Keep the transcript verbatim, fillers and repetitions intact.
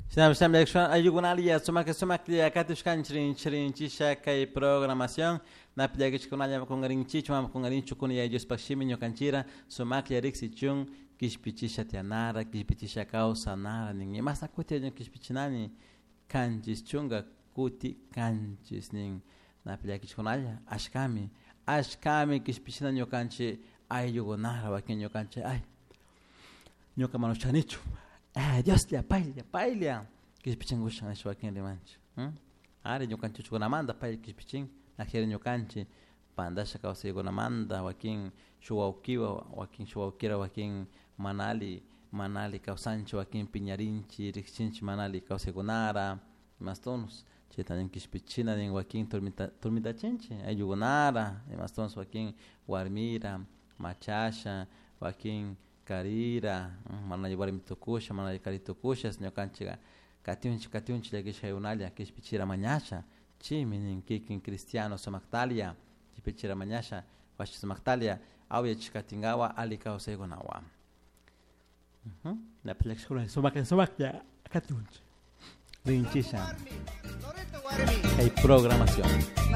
Sam sam leksyon ayugunalia sumak sumak dia katus kan chirin chirin chisha kai programación na piliha chikunaya kungarin chichma kungarin chukuni ya ellos pashimi nyokanchira sumak ya rixi chung kishpichisha tianara kishpichisha causa nara ningi masa kuti nyo kishpichinani kanjis chunga kuti kanjis ning na piliha chikunaya ashkami ashkami kishpichina nyokanchi ayugunara wakin nyokanchi ay nyoka manuchanichu eh Dios le paila paila kishpichin gushan shwa ken limanch hm are nyokanchi chukuna manda paila kishpichin na khere nyokanchi pandasha kausa yugona manda wakin shwa ukiwa wakin shwa ukira wakin manali manali kausanchi wakin piñarinchi rixchinchi manali kausa yugonara mastonus chetanin kishpichina nin wakin turmita turmita chinchi ayugonara mastonus wakin warmira machasha wakin karira mana yubari mitukusha mana yukari tukusha sinyo kanchiga katiunchi katiunchi legisha yunalia kishpichira manyasha chimi nin kikin cristiano somaktalia kishpichira manyasha washi somaktalia au ya chikatingawa alika usego nawa mhm na plexura somak somak ya katiunchi rinchisha hay programación